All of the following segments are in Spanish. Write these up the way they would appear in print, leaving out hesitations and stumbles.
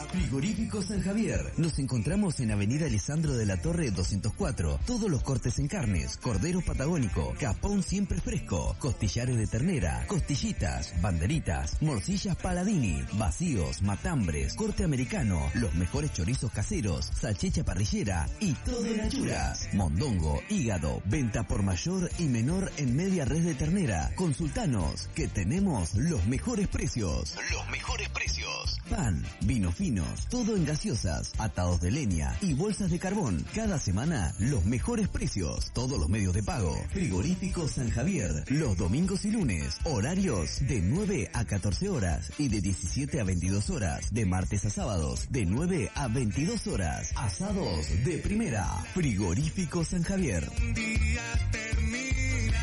Frigorífico San Javier. Nos encontramos en Avenida Lisandro de la Torre 204. Todos los cortes en carnes, cordero patagónico, capón siempre fresco, costillares de ternera, costillitas, banderitas, morcillas Paladini, vacíos, matambres, corte americano, los mejores chorizos caseros, salchicha parrillera y todo en achuras. Mondongo, hígado, venta por mayor y menor en media red de ternera. Consultanos que tenemos los mejores precios. Los mejores precios. Pan, vino finos, todo en gaseosas, atados de leña y bolsas de carbón. Cada semana los mejores precios. Todos los medios de pago. Frigorífico San Javier. Los domingos y lunes. Horarios de 9 a 14 horas y de 17 a 22 horas. De martes a sábados de 9 a 22 horas. Asados de primera. Frigorífico San Javier. Un día termina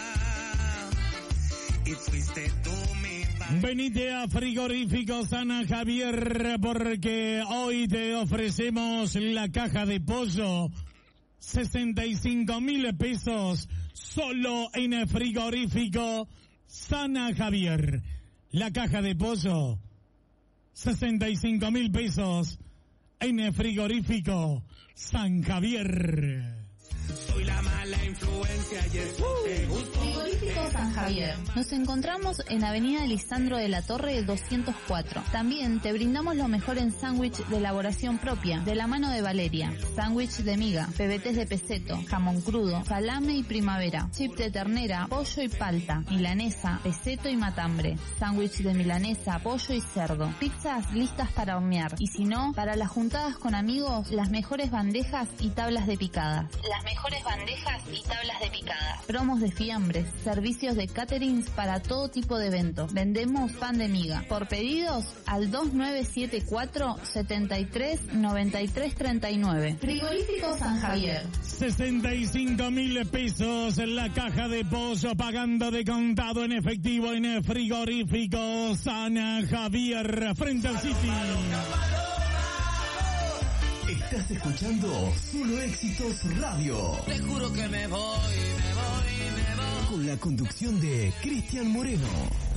y fuiste tú mi paz. Venite a Frigorífico San Javier porque hoy te ofrecemos la caja de pollo. 65.000 pesos solo en el Frigorífico San Javier. La caja de pollo, 65.000 pesos en el Frigorífico San Javier. Soy la mala influencia y eso te gustó. Frigorífico San Javier. Nos encontramos en Avenida Lisandro de la Torre 204. También te brindamos lo mejor en sándwich de elaboración propia, de la mano de Valeria. Sándwich de miga, pebetes de peseto, jamón crudo, salame y primavera, chip de ternera, pollo y palta, milanesa, peseto y matambre, sándwich de milanesa, pollo y cerdo, pizzas listas para hornear. Y si no, para las juntadas con amigos, las mejores bandejas y tablas de picadas. Las mejores bandejas y tablas de picadas. Promos de fiambres, servicios de caterings para todo tipo de eventos. Vendemos pan de miga. Por pedidos al 2974 73 93 39. Frigorífico San Javier. 65.000 pesos en la caja de pollo pagando de contado en efectivo en el Frigorífico San Javier frente al City. Estás escuchando Solo Éxitos Radio. Te juro que me voy. Con la conducción de Cristian Moreno.